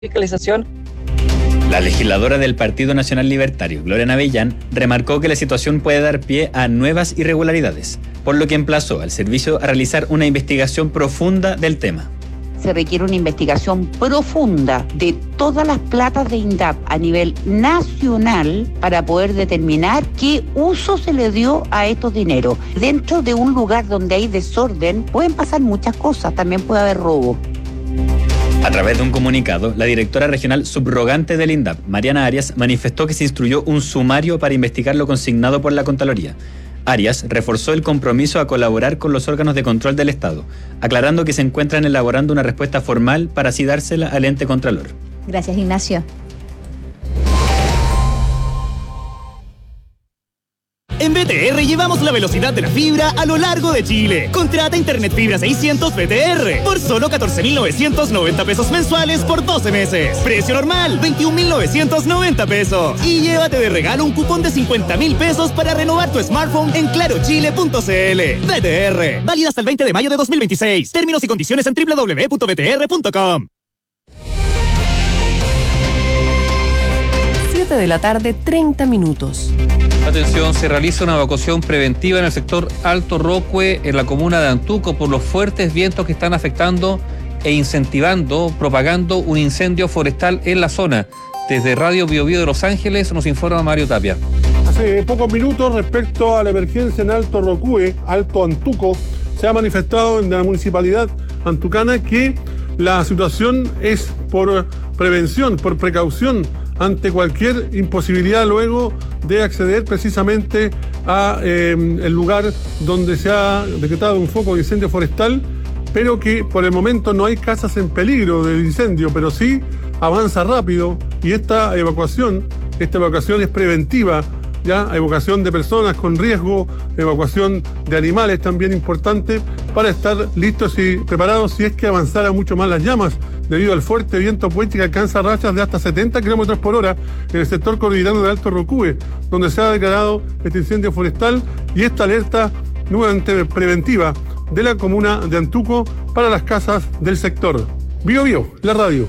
fiscalización. La legisladora del Partido Nacional Libertario, Gloria Navellán, remarcó que la situación puede dar pie a nuevas irregularidades, por lo que emplazó al servicio a realizar una investigación profunda del tema. Se requiere una investigación profunda de todas las platas de INDAP a nivel nacional para poder determinar qué uso se le dio a estos dineros. Dentro de un lugar donde hay desorden pueden pasar muchas cosas, también puede haber robo. A través de un comunicado, la directora regional subrogante del INDAP, Mariana Arias, manifestó que se instruyó un sumario para investigar lo consignado por la Contraloría. Arias reforzó el compromiso a colaborar con los órganos de control del Estado, aclarando que se encuentran elaborando una respuesta formal para así dársela al ente contralor. Gracias, Ignacio. En BTR llevamos la velocidad de la fibra a lo largo de Chile. Contrata Internet Fibra 600 BTR por solo 14.990 pesos mensuales por 12 meses. Precio normal, 21.990 pesos. Y llévate de regalo un cupón de 50.000 pesos para renovar tu smartphone en clarochile.cl. BTR, válida hasta el 20 de mayo de 2026. Términos y condiciones en www.btr.com. 7 de la tarde, 30 minutos. Atención, se realiza una evacuación preventiva en el sector Alto Roque, en la comuna de Antuco, por los fuertes vientos que están afectando e incentivando, propagando un incendio forestal en la zona. Desde Radio Bio Bio de Los Ángeles nos informa Mario Tapia. Hace pocos minutos, respecto a la emergencia en Alto Roque, Alto Antuco, se ha manifestado en la municipalidad antucana que la situación es por prevención, por precaución, ante cualquier imposibilidad luego de acceder precisamente a el lugar donde se ha decretado un foco de incendio forestal, pero que por el momento no hay casas en peligro del incendio, pero sí avanza rápido, y esta evacuación es preventiva, ya evacuación de personas con riesgo, evacuación de animales también importante, para estar listos y preparados si es que avanzara mucho más las llamas, debido al fuerte viento puente que alcanza rachas de hasta 70 kilómetros por hora en el sector cordillerano de Alto Roque, donde se ha declarado este incendio forestal y esta alerta nuevamente preventiva de la comuna de Antuco para las casas del sector. Bio Bio, la radio.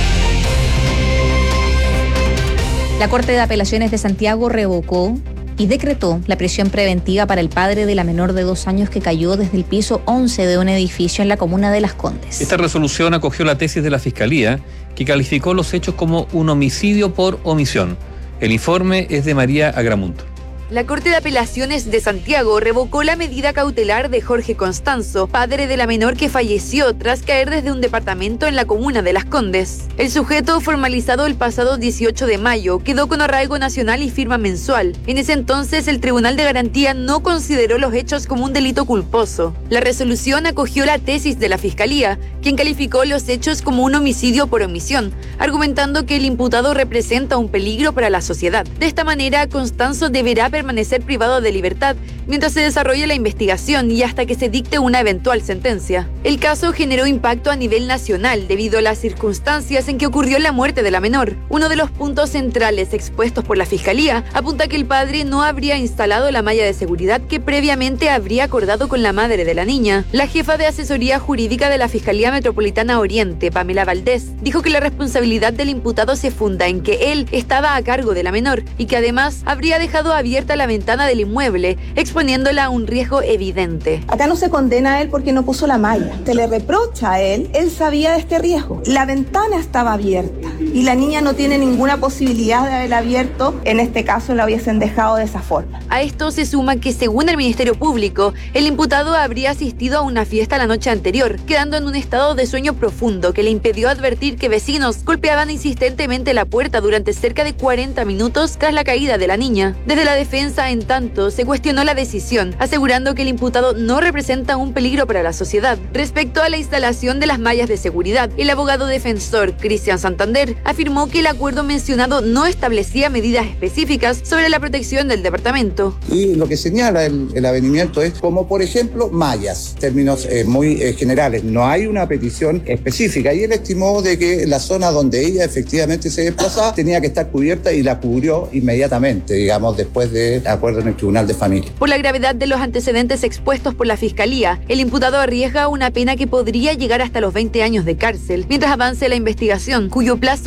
La Corte de Apelaciones de Santiago revocó y decretó la prisión preventiva para el padre de la menor de 2 años que cayó desde el piso 11 de un edificio en la comuna de Las Condes. Esta resolución acogió la tesis de la Fiscalía, que calificó los hechos como un homicidio por omisión. El informe es de María Agramunt. La Corte de Apelaciones de Santiago revocó la medida cautelar de Jorge Constanzo, padre de la menor que falleció tras caer desde un departamento en la comuna de Las Condes. El sujeto, formalizado el pasado 18 de mayo, quedó con arraigo nacional y firma mensual. En ese entonces, el Tribunal de Garantía no consideró los hechos como un delito culposo. La resolución acogió la tesis de la Fiscalía, quien calificó los hechos como un homicidio por omisión, argumentando que el imputado representa un peligro para la sociedad. De esta manera, Constanzo deberá permanecer privado de libertad mientras se desarrolle la investigación y hasta que se dicte una eventual sentencia. El caso generó impacto a nivel nacional debido a las circunstancias en que ocurrió la muerte de la menor. Uno de los puntos centrales expuestos por la Fiscalía apunta que el padre no habría instalado la malla de seguridad que previamente habría acordado con la madre de la niña. La jefa de asesoría jurídica de la Fiscalía Metropolitana Oriente, Pamela Valdés, dijo que la responsabilidad del imputado se funda en que él estaba a cargo de la menor y que además habría dejado abierta la ventana del inmueble, exponiéndola a un riesgo evidente. Acá no se condena a él porque no puso la malla. Se le reprocha a él sabía de este riesgo. La ventana estaba abierta y la niña no tiene ninguna posibilidad de haberla abierto. En este caso la hubiesen dejado de esa forma. A esto se suma que, según el Ministerio Público, el imputado habría asistido a una fiesta la noche anterior, quedando en un estado de sueño profundo que le impidió advertir que vecinos golpeaban insistentemente la puerta durante cerca de 40 minutos tras la caída de la niña. Desde la defensa, en tanto, se cuestionó la decisión, asegurando que el imputado no representa un peligro para la sociedad. Respecto a la instalación de las mallas de seguridad, el abogado defensor Cristian Santander afirmó que el acuerdo mencionado no establecía medidas específicas sobre la protección del departamento. Y lo que señala el avenimiento es como, por ejemplo, mallas, términos muy generales. No hay una petición específica y él estimó de que la zona donde ella efectivamente se desplazaba tenía que estar cubierta y la cubrió inmediatamente, digamos, después de acuerdo en el Tribunal de Familia. Por la gravedad de los antecedentes expuestos por la Fiscalía, el imputado arriesga una pena que podría llegar hasta los 20 años de cárcel, mientras avance la investigación, cuyo plazo